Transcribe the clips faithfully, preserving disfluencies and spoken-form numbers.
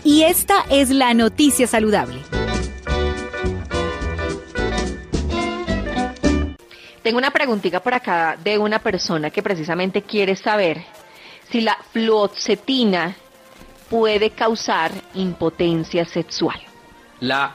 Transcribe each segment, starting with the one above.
y esta es la noticia saludable. Tengo una preguntita por acá de una persona que precisamente quiere saber si la fluoxetina puede causar impotencia sexual. La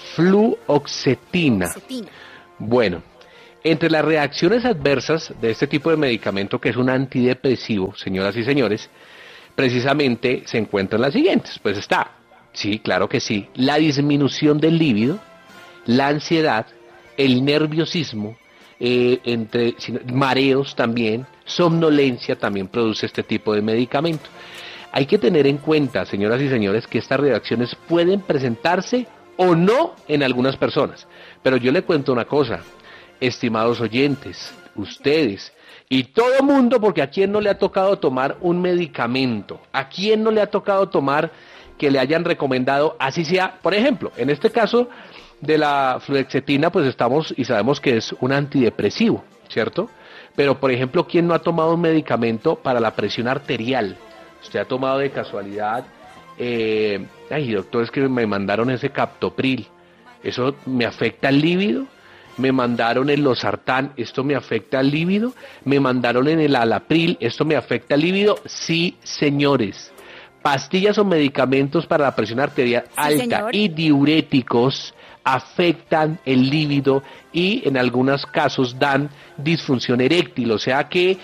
fluoxetina. Fluoxetina. Bueno, entre las reacciones adversas de este tipo de medicamento, que es un antidepresivo, señoras y señores, precisamente se encuentran las siguientes. Pues está, sí, claro que sí, la disminución del líbido, la ansiedad, el nerviosismo, eh, entre mareos también, somnolencia también produce este tipo de medicamento. Hay que tener en cuenta, señoras y señores, que estas reacciones pueden presentarse o no en algunas personas. Pero yo le cuento una cosa, estimados oyentes, ustedes y todo mundo, porque a quién no le ha tocado tomar un medicamento, a quién no le ha tocado tomar que le hayan recomendado, así sea, por ejemplo, en este caso de la fluoxetina, pues estamos y sabemos que es un antidepresivo, ¿cierto? Pero, por ejemplo, ¿quién no ha tomado un medicamento para la presión arterial? Usted ha tomado de casualidad, eh, ay doctor, es que me mandaron ese captopril, ¿eso me afecta el líbido? Me mandaron el losartán, ¿esto me afecta el líbido? Me mandaron en el alapril, ¿esto me afecta el líbido? Sí, señores. Pastillas o medicamentos para la presión arterial Sí, alta señor. y diuréticos afectan el líbido y en algunos casos dan disfunción eréctil, o sea que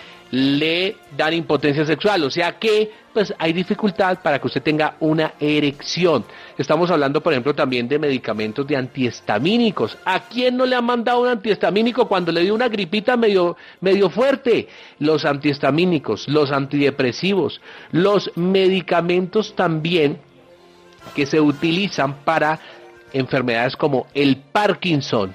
le dan impotencia sexual, o sea que pues hay dificultad para que usted tenga una erección. Estamos hablando, por ejemplo, también de medicamentos de antihistamínicos. ¿A quién no le han mandado un antihistamínico cuando le dio una gripita medio, medio fuerte? Los antihistamínicos, los antidepresivos, los medicamentos también que se utilizan para enfermedades como el Parkinson,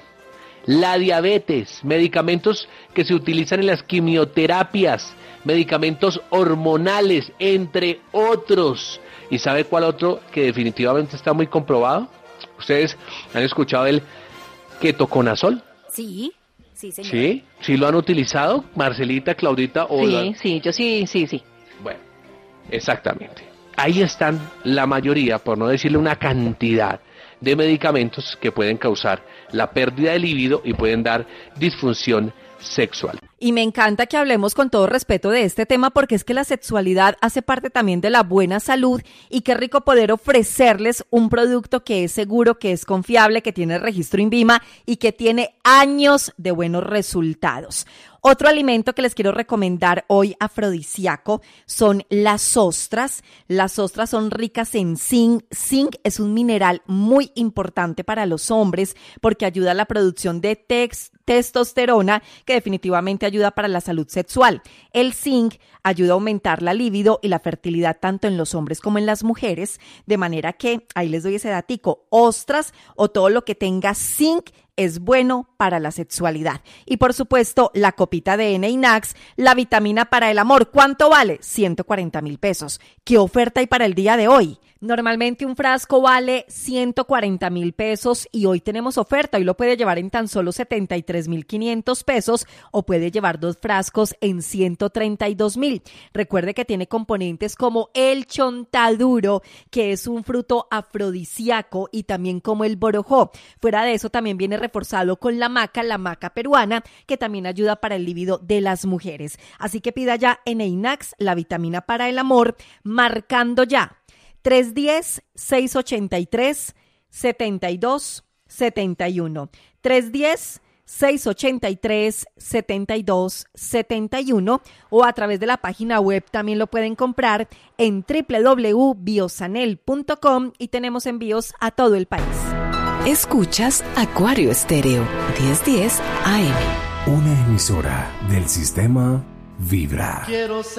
la diabetes, medicamentos que se utilizan en las quimioterapias, medicamentos hormonales, entre otros. ¿Y sabe cuál otro que definitivamente está muy comprobado? ¿Ustedes han escuchado el ketoconazol? Sí, sí, señor. ¿Sí? ¿Sí lo han utilizado, Marcelita, Claudita? O Sí, la... sí, yo sí, sí, sí. Bueno, exactamente. Ahí están la mayoría, por no decirle una cantidad de medicamentos que pueden causar la pérdida de libido y pueden dar disfunción sexual. Y me encanta que hablemos con todo respeto de este tema porque es que la sexualidad hace parte también de la buena salud y qué rico poder ofrecerles un producto que es seguro, que es confiable, que tiene registro INVIMA y que tiene años de buenos resultados. Otro alimento que les quiero recomendar hoy afrodisíaco son las ostras. Las ostras son ricas en zinc. Zinc es un mineral muy importante para los hombres porque ayuda a la producción de tex- testosterona que definitivamente ayuda para la salud sexual. El zinc ayuda a aumentar la libido y la fertilidad tanto en los hombres como en las mujeres, de manera que, ahí les doy ese datico, ostras o todo lo que tenga zinc es bueno para la sexualidad. Y por supuesto, la copita de Eneinax, la vitamina para el amor. ¿Cuánto vale? ciento cuarenta mil pesos. ¿Qué oferta hay para el día de hoy? Normalmente un frasco vale ciento cuarenta mil pesos y hoy tenemos oferta. Hoy lo puede llevar en tan solo setenta y tres mil quinientos pesos o puede llevar dos frascos en ciento treinta y dos mil. Recuerde que tiene componentes como el chontaduro, que es un fruto afrodisíaco, y también como el borojó. Fuera de eso también viene reforzado con la maca, la maca peruana, que también ayuda para el libido de las mujeres. Así que pida ya Eneinax, la vitamina para el amor, marcando ya tres uno cero, seis ocho tres, siete dos siete uno. tres uno cero, seis ocho tres, siete dos siete uno o a través de la página web también lo pueden comprar en doble u doble u doble u punto biosanel punto com y tenemos envíos a todo el país. Escuchas Acuario Estéreo diez diez A M. Una emisora del sistema Vibra. Quiero